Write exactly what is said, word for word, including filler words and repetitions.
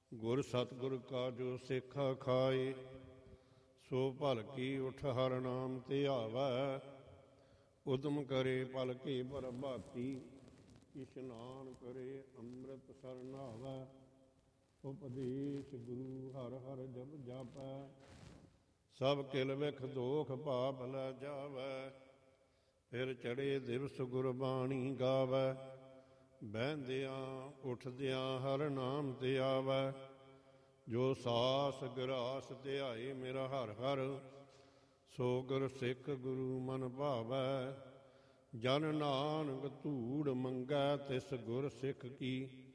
ਗੁਰ ਸਤਿਗੁਰ ਕਾ ਜੋ ਸਿੱਖਾ ਖਾਏ, ਸੋ ਭਲ ਕੀ ਉਠ ਹਰ ਨਾਮ ਧਿਆਵੈ। ਉਦਮ ਕਰੇ ਪਲ ਕੀ ਪ੍ਰਭਾਤੀ, ਇਸ਼ਨਾਨ ਕਰੇ ਅੰਮ੍ਰਿਤ ਸਰ ਨਹਾਵੈ। ਉਪਦੇਸ਼ ਗੁਰੂ ਹਰ ਹਰ ਜਪ ਜਾਪੈ, ਸਭ ਕਿਲ ਵਿਖ ਦੋਖ ਪਾਪ ਲੈ ਜਾਵੈ। ਫਿਰ ਚੜੇ ਦਿਵਸ ਗੁਰਬਾਣੀ ਗਾਵੈ, ਬਹਿੰਦਿਆਂ ਉੱਠਦਿਆਂ ਹਰ ਨਾਮ ਤੇ ਆਵੈ। ਜੋ ਸਾਸ ਗਰਾਸ ਧਿਆਏ ਮੇਰਾ ਹਰ ਹਰ, ਸੋ ਗੁਰ ਸਿੱਖ ਗੁਰੂ ਮਨ ਭਾਵੈ। ਜਨ ਨਾਨਕ ਧੂੜ ਮੰਗੈ ਤਿਸ ਗੁਰ ਸਿੱਖ ਕੀ,